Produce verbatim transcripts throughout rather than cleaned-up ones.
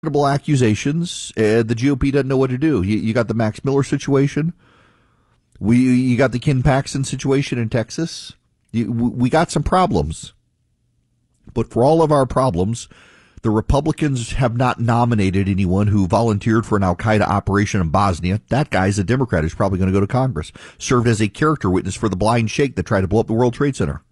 accusations, and the G O P doesn't know what to do. You, you got the Max Miller situation. We you got the Ken Paxton situation in Texas. You, we got some problems, but for all of our problems, the Republicans have not nominated anyone who volunteered for an Al-Qaeda operation in Bosnia. That guy's a Democrat who's probably going to go to Congress. Served as a character witness for the blind sheikh that tried to blow up the World Trade Center.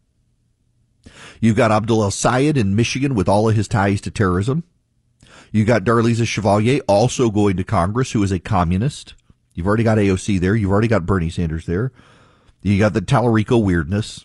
You've got Abdul El-Sayed in Michigan with all of his ties to terrorism. You got Darlisa Chevalier also going to Congress, who is a communist. You've already got A O C there. You've already got Bernie Sanders there. You got the Tallarico weirdness.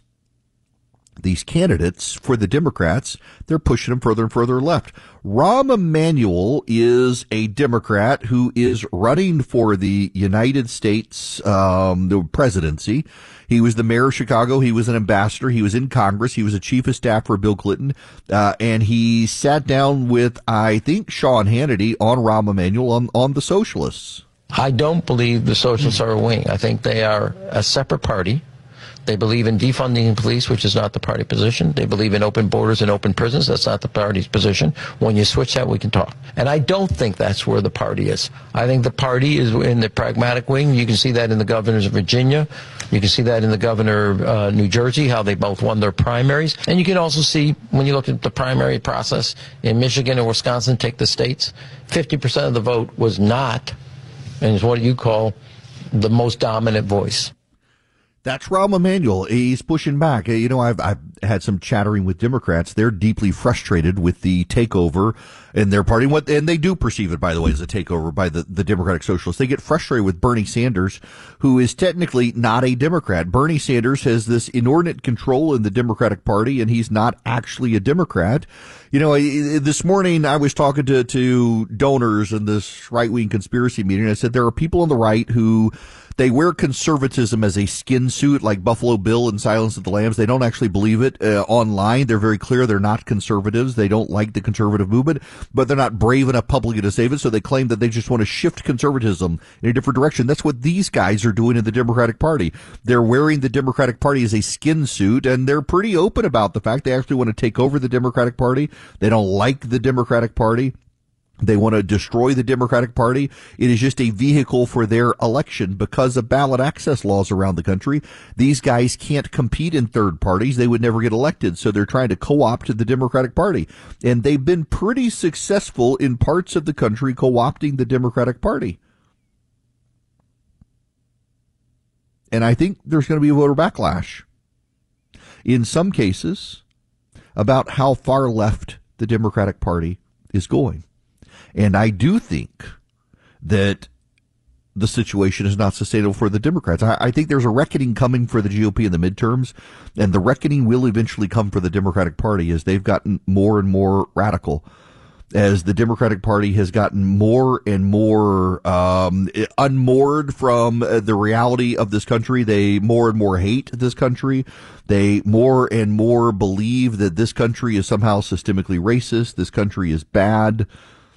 These candidates for the Democrats, they're pushing them further and further left. Rahm Emanuel is a Democrat who is running for the United States um, the presidency. He was the mayor of Chicago. He was an ambassador. He was in Congress. He was a chief of staff for Bill Clinton. Uh, and he sat down with, I think, Sean Hannity on Rahm Emanuel on, on the socialists. I don't believe the socialists are a wing. I think they are a separate party. They believe in defunding the police, which is not the party position. They believe in open borders and open prisons. That's not the party's position. When you switch that, we can talk. And I don't think that's where the party is. I think the party is in the pragmatic wing. You can see that in the governors of Virginia. You can see that in the governor of uh, New Jersey, how they both won their primaries. And you can also see, when you look at the primary process in Michigan and Wisconsin, take the states, fifty percent of the vote was not, and is what you call the most dominant voice. That's Rahm Emanuel. He's pushing back. You know, I've, I've had some chattering with Democrats. They're deeply frustrated with the takeover in their party. What, and they do perceive it, by the way, as a takeover by the, the Democratic Socialists. They get frustrated with Bernie Sanders, who is technically not a Democrat. Bernie Sanders has this inordinate control in the Democratic Party, and he's not actually a Democrat. You know, this morning I was talking to, to donors in this right-wing conspiracy meeting. And I said there are people on the right who they wear conservatism as a skin suit, like Buffalo Bill and Silence of the Lambs. They don't actually believe it uh, online. They're very clear they're not conservatives. They don't like the conservative movement, but they're not brave enough publicly to save it, so they claim that they just want to shift conservatism in a different direction. That's what these guys are doing in the Democratic Party. They're wearing the Democratic Party as a skin suit, and they're pretty open about the fact they actually want to take over the Democratic Party. They don't like the Democratic Party. They want to destroy the Democratic Party. It is just a vehicle for their election because of ballot access laws around the country. These guys can't compete in third parties. They would never get elected. So they're trying to co-opt the Democratic Party. And they've been pretty successful in parts of the country co-opting the Democratic Party. And I think there's going to be a voter backlash in some cases about how far left the Democratic Party is going. And I do think that the situation is not sustainable for the Democrats. I, I think there's a reckoning coming for the G O P in the midterms, and the reckoning will eventually come for the Democratic Party as they've gotten more and more radical, as the Democratic Party has gotten more and more um, unmoored from the reality of this country. They more and more hate this country. They more and more believe that this country is somehow systemically racist. This country is bad.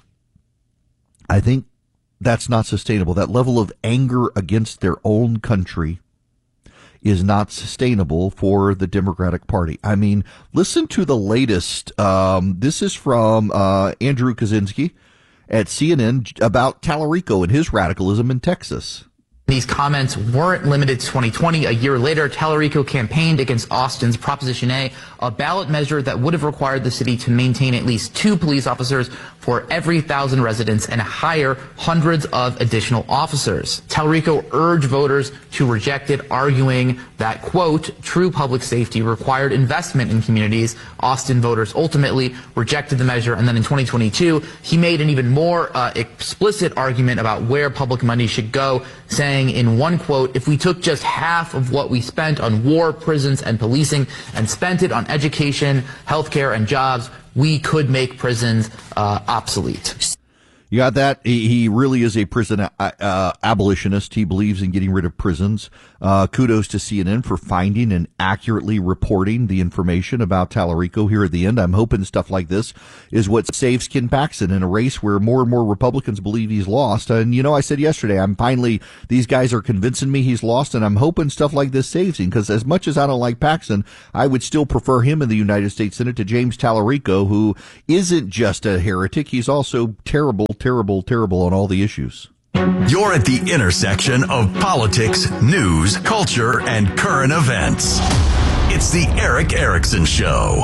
I think that's not sustainable. That level of anger against their own country is not sustainable for the Democratic Party. I mean, listen to the latest. Um, this is from uh, Andrew Kaczynski at C N N about Tallarico and his radicalism in Texas. These comments weren't limited to twenty twenty. A year later, Tallarico campaigned against Austin's Proposition A, a ballot measure that would have required the city to maintain at least two police officers for every thousand residents and hire hundreds of additional officers. Tallarico urged voters to reject it, arguing that, quote, true public safety required investment in communities. Austin voters ultimately rejected the measure, and then in twenty twenty-two, he made an even more uh, explicit argument about where public money should go, saying in one quote, if we took just half of what we spent on war, prisons, and policing and spent it on education, healthcare, and jobs, we could make prisons uh, obsolete. You got that? He, he really is a prison uh, uh, abolitionist. He believes in getting rid of prisons. Uh, kudos to C N N for finding and accurately reporting the information about Tallarico here at the end. I'm hoping stuff like this is what saves Ken Paxton in a race where more and more Republicans believe he's lost. And, you know, I said yesterday, I'm finally, these guys are convincing me he's lost, and I'm hoping stuff like this saves him, because as much as I don't like Paxton, I would still prefer him in the United States Senate to James Tallarico, who isn't just a heretic. He's also terrible, terrible, terrible on all the issues. You're at the intersection of politics, news, culture, and current events. It's the Erick Erickson Show.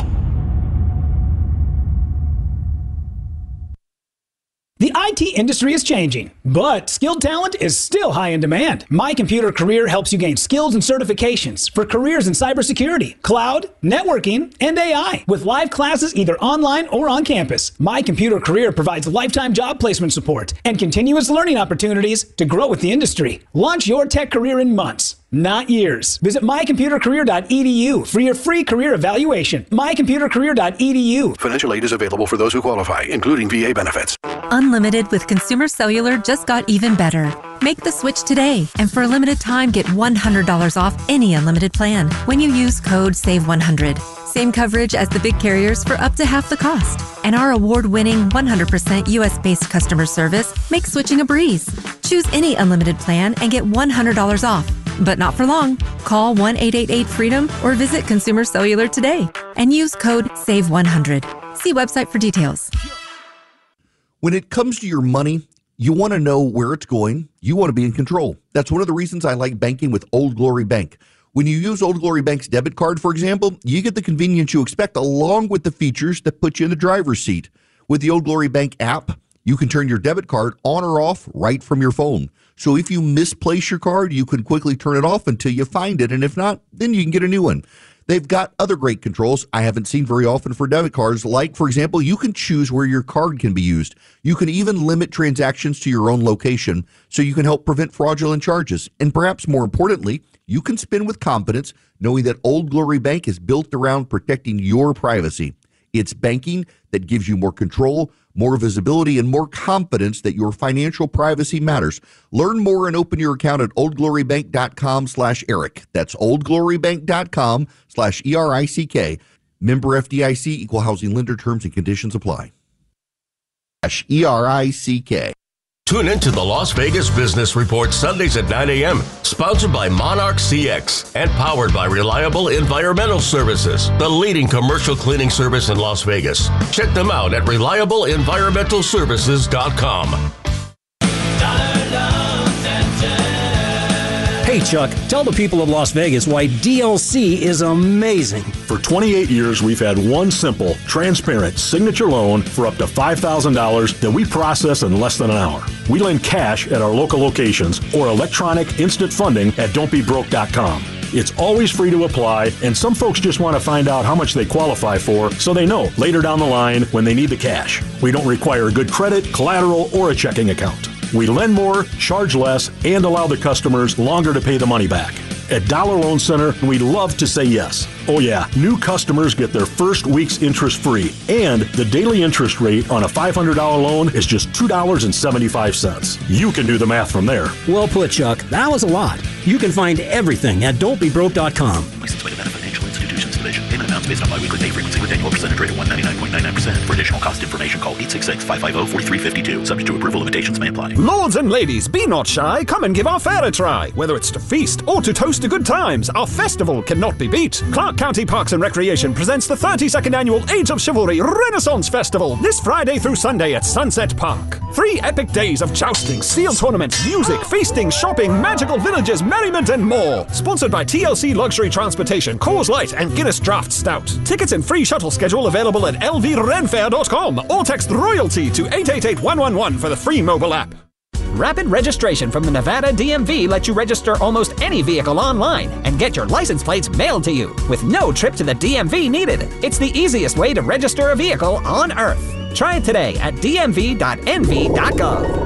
The I T industry is changing, but skilled talent is still high in demand. My Computer Career helps you gain skills and certifications for careers in cybersecurity, cloud, networking, and A I. With live classes either online or on campus, My Computer Career provides lifetime job placement support and continuous learning opportunities to grow with the industry. Launch your tech career in months, not years. Visit my computer career dot e d u for your free career evaluation. my computer career dot e d u. Financial aid is available for those who qualify, including V A benefits. Unlimited with Consumer Cellular just got even better. Make the switch today, and for a limited time, get one hundred dollars off any unlimited plan when you use code save one hundred. Same coverage as the big carriers for up to half the cost. And our award-winning one hundred percent U S-based customer service makes switching a breeze. Choose any unlimited plan and get one hundred dollars off. But not for long. Call one eight eight eight freedom or visit Consumer Cellular today and use code save one hundred. See website for details. When it comes to your money, you want to know where it's going. You want to be in control. That's one of the reasons I like banking with Old Glory Bank. When you use Old Glory Bank's debit card, for example, you get the convenience you expect along with the features that put you in the driver's seat. With the Old Glory Bank app, you can turn your debit card on or off right from your phone. So if you misplace your card, you can quickly turn it off until you find it. And if not, then you can get a new one. They've got other great controls I haven't seen very often for debit cards. Like, for example, you can choose where your card can be used. You can even limit transactions to your own location so you can help prevent fraudulent charges. And perhaps more importantly, you can spend with confidence knowing that Old Glory Bank is built around protecting your privacy. It's banking that gives you more control, more visibility, and more confidence that your financial privacy matters. Learn more and open your account at oldglorybank.com slash Eric. That's oldglorybank.com slash E R I C K. Member F D I C, equal housing lender, terms and conditions apply. E R I C K. Tune into the Las Vegas Business Report Sundays at nine a.m. Sponsored by Monarch C X and powered by Reliable Environmental Services, the leading commercial cleaning service in Las Vegas. Check them out at reliable environmental services dot com. Hey, Chuck, tell the people of Las Vegas why D L C is amazing. For twenty-eight years, we've had one simple, transparent signature loan for up to five thousand dollars that we process in less than an hour. We lend cash at our local locations or electronic instant funding at don't be broke dot com. It's always free to apply, and some folks just want to find out how much they qualify for so they know later down the line when they need the cash. We don't require good credit, collateral, or a checking account. We lend more, charge less, and allow the customers longer to pay the money back. At Dollar Loan Center, we love to say yes. Oh yeah, new customers get their first week's interest free, and the daily interest rate on a five hundred dollars loan is just two dollars and seventy-five cents. You can do the math from there. Well put, Chuck. That was a lot. You can find everything at don't be broke dot com. License plate of Financial Institutions Division. Payment amounts based on biweekly pay frequency with annual percentage rate of one ninety-nine point nine nine percent. For additional cost information, call eight six six, five five zero, four three five two. Subject to approval, limitations may apply. Lords and ladies, be not shy. Come and give our fair a try. Whether it's to feast or to toast to good times, our festival cannot be beat. Clark County Parks and Recreation presents the thirty-second annual Age of Chivalry Renaissance Festival this Friday through Sunday at Sunset Park. Three epic days of jousting, steel tournaments, music, feasting, shopping, magical villages, merriment, and more. Sponsored by T L C Luxury Transportation, Coors Light, and Guinness Draft Stout. Tickets and free shuttle schedule available at l v renfair dot com or text royalty to eight eight eight one one one for the free mobile app. Rapid registration from the Nevada D M V lets you register almost any vehicle online and get your license plates mailed to you with no trip to the D M V needed. It's the easiest way to register a vehicle on Earth. Try it today at d m v dot n v dot gov.